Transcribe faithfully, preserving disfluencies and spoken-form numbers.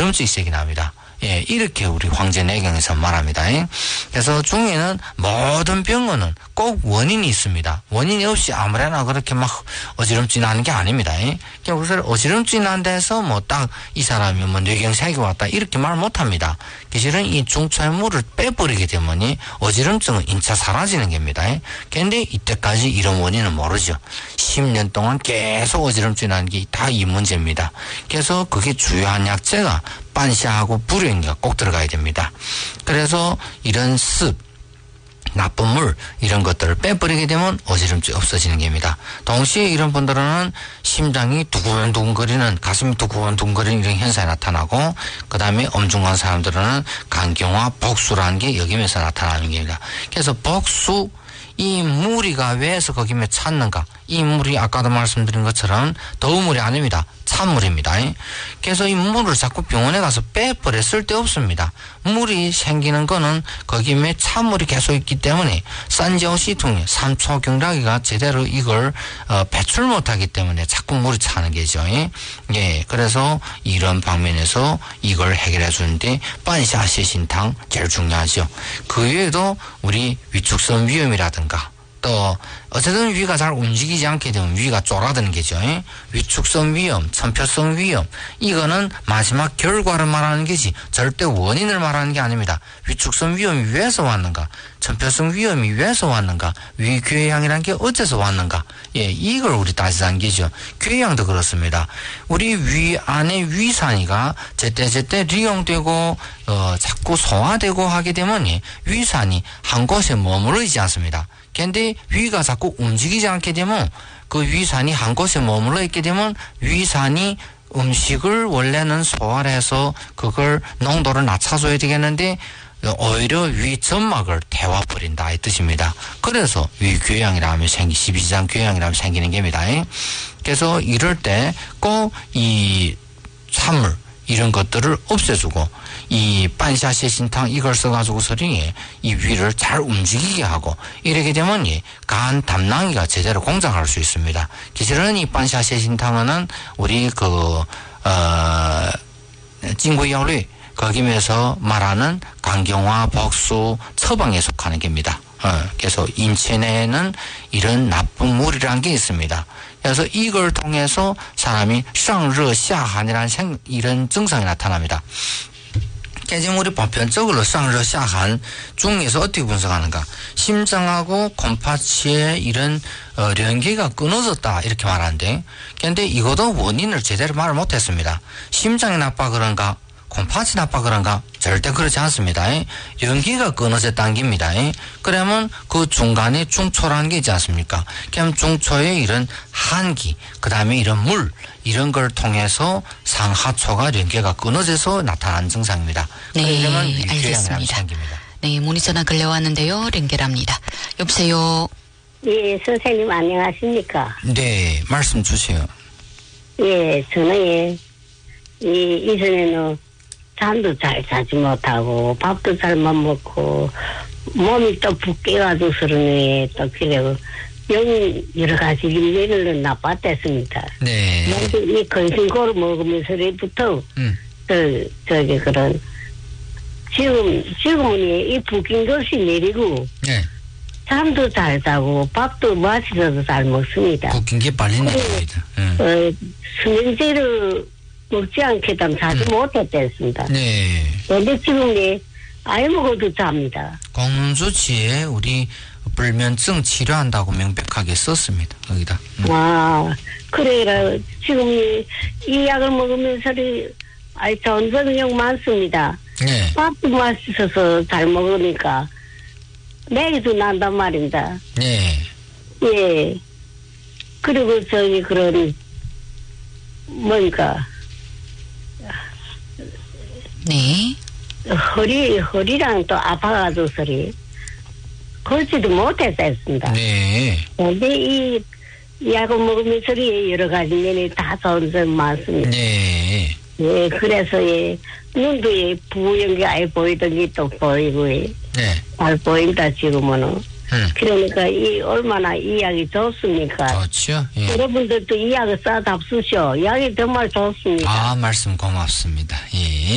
어지럼증이 세게 납니다. 예, 이렇게 우리 황제내경에서 말합니다. 그래서 중에는 모든 병원은 꼭 원인이 있습니다. 원인이 없이 아무래나 그렇게 막 어지럼증이 나는 게 아닙니다. 그래서 어지럼증이 난다 해서 뭐 딱 이 사람이 뭐 뇌경색이 왔다 이렇게 말 못합니다. 사실은 이 중초의 물을 빼버리게 되면 어지럼증은 인차 사라지는 겁니다. 그런데 이때까지 이런 원인은 모르죠. 십 년 동안 계속 어지럼증이 나는 게 다 이 문제입니다. 그래서 그게 주요한 약제가 반샤하고 불용이가 꼭 들어가야 됩니다. 그래서 이런 습, 나쁜 물 이런 것들을 빼버리게 되면 어지럼증이 없어지는 겁니다. 동시에 이런 분들은 심장이 두근두근거리는, 가슴이 두근두근거리는 이런 현상이 나타나고, 그 다음에 엄중한 사람들은 간경화, 복수라는 게 여기면서 나타나는 겁니다. 그래서 복수, 이 무리가 왜서 거기에 찾는가? 이 물이 아까도 말씀드린 것처럼 더운 물이 아닙니다. 찬물입니다. 그래서 이 물을 자꾸 병원에 가서 빼버려 쓸데없습니다. 물이 생기는 거는 거기에 찬물이 계속 있기 때문에 산저시통이 삼초경락이가 제대로 이걸 어, 배출 못하기 때문에 자꾸 물이 차는 게죠. 예, 그래서 이런 방면에서 이걸 해결해 주는데 반샤시신탕 제일 중요하죠. 그 외에도 우리 위축성 위염이라든가 또 어쨌든 위가 잘 움직이지 않게 되면 위가 쫄아드는 게죠. 위축성 위염, 천표성 위염, 이거는 마지막 결과를 말하는 게지 절대 원인을 말하는 게 아닙니다. 위축성 위염이 왜서 왔는가, 천표성 위염이 왜서 왔는가, 위궤양이라는 게 어째서 왔는가, 예, 이걸 우리 따지자는 게죠. 궤양도 그렇습니다. 우리 위 안에 위산이가 제때제때利用되고 어, 자꾸 소화되고 하게 되면 위산이 한 곳에 머물러 있지 않습니다. 근데 위가 자꾸 움직이지 않게 되면 그 위산이 한 곳에 머물러 있게 되면 위산이 음식을 원래는 소화를 해서 그걸 농도를 낮춰줘야 되겠는데 오히려 위점막을 태워버린다 이 뜻입니다. 그래서 위궤양이라 하면 생기, 십이지장 궤양이라 하면 생기는 겁니다. 그래서 이럴 때 꼭 이 찬물 이런 것들을 없애주고 이 반샤시신탕 이걸 써가지고서리 이 위를 잘 움직이게 하고 이렇게 되면 간 담낭이가 제대로 공작할 수 있습니다. 기실은 이 반샤시신탕은 우리 그 어, 징구야류 거기면서 말하는 간경화, 복수, 처방에 속하는 겁니다. 어, 그래서 인체 내에는 이런 나쁜 물이라는 게 있습니다. 그래서 이걸 통해서 사람이 상러下寒이라는 생, 이런 증상이 나타납니다. 그래서 우리 보편적으로 상러下寒 중에서 어떻게 분석하는가? 심장하고 곰파치의 이런 어, 연계가 끊어졌다 이렇게 말하는데, 그런데 이것도 원인을 제대로 말을 못했습니다. 심장이 나빠 그런가? 곰파치 나빠 그런가? 절대 그렇지 않습니다. 연기가 끊어졌다는 겁니다. 그러면 그 중간에 중초라는 게 있지 않습니까? 그럼 중초의 이런 한기, 그 다음에 이런 물, 이런 걸 통해서 상하초가 연계가 끊어져서 나타나는 증상입니다. 네, 알겠습니다. 네, 문의 전화 걸려왔는데요. 연결합니다. 여보세요. 예, 선생님 안녕하십니까? 네, 말씀 주세요. 예, 저는 예, 이, 이전에는 잠도 잘 자지 못하고 밥도 잘 못 먹고 몸이 또 붓게가지고 그러네 또 그래고 영 여러 가지 일들을 나빴댔습니다. 네. 이 건신고를 먹으면서부터 음. 그 저기 그런 지금 지금은 이 붓긴 것이 내리고 네. 잠도 잘 자고 밥도 맛있어서 잘 먹습니다. 붓긴 게 빨리 내립니다. 음. 어, 수면제를 먹지 않게 되면 자주 음. 못했댔습니다. 네. 근데 지금 네, 아예 먹어도 잡니다. 공수치에 우리 불면증 치료한다고 명백하게 썼습니다. 거기다. 음. 아, 그래라. 지금 이, 이 약을 먹으면서 아이 좋은 적용 많습니다. 네. 밥도 맛있어서 잘 먹으니까 내기도 난단 말입니다. 네. 예. 그리고 저기 그런 뭔가 네. 허리, 허리랑 또 아파가지고 소리. 걷지도 못했었습니다. 네. 근데 이, 약을 먹으면서 여러 가지 면이 다 좋은 점 많습니다. 네. 예, 그래서 예, 눈도 예, 부은 게 아예 보이던 게 또 보이고, 예. 네. 잘 보인다, 지금은. 음. 그러니까 이, 얼마나 이 약이 좋습니까? 좋죠. 예. 여러분들도 이 약을 싸잡수셔. 약이 정말 좋습니다. 아, 말씀 고맙습니다. 예.